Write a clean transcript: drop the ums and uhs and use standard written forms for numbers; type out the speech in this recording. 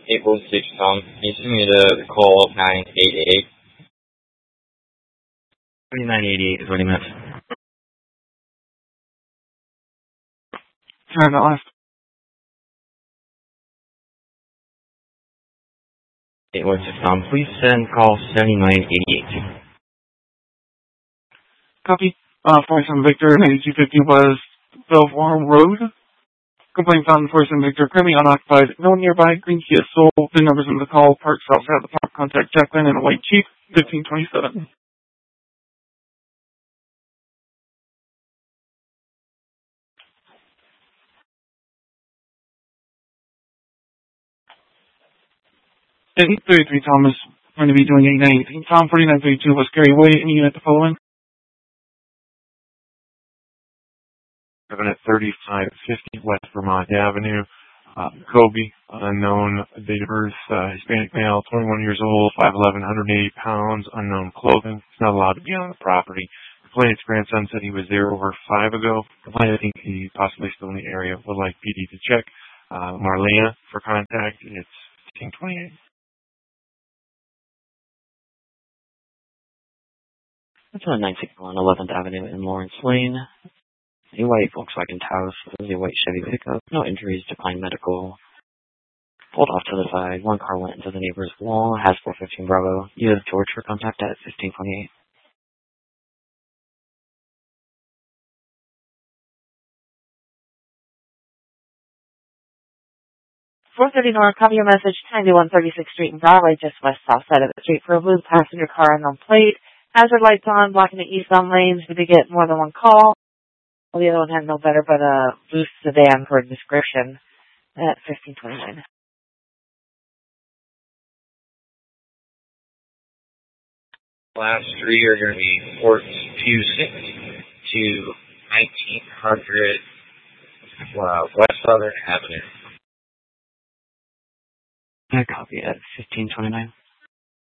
816 Tom. You send me the call 988. 3988 is what he meant. Sorry, that last. 816 Tom. Please send call 7988. Copy. 47 Victor, 9250 was Belvoir Road. Complaint found 47 Victor, currently unoccupied. No one nearby. Green key is sold. The numbers in the call. Parks outside the park. Contact Jacqueline and a white Jeep. 1527. And 33 Thomas, going to be doing 8918. Tom, 4932 was Gary Way. Any unit to follow in? 3550 West Vermont Avenue. Kobe, unknown date of birth, Hispanic male, 21 years old, 5'11", 180 pounds, unknown clothing. He's not allowed to be on the property. Complainant's grandson said he was there over 5 ago. Complainant think he possibly still in the area. Would like PD to check. Marlena for contact. It's 1528. That's on 961 11th Avenue in Lawrence Lane. A white Volkswagen Taos with a white Chevy pickup. No injuries, declined medical. Pulled off to the side. One car went into the neighbor's wall. Has 415 Bravo. You have George for contact at 1528. 430 North, copy your message, 91 36th Street in Broadway, just west south side of the street for a blue passenger car unknown plate. Hazard lights on, blocking the eastbound lanes. We did get more than one call. Well, the other one had no better but a blue sedan for a description at 1529. Last three are going to be 426 to 1900 West Southern Avenue. I copy at 1529.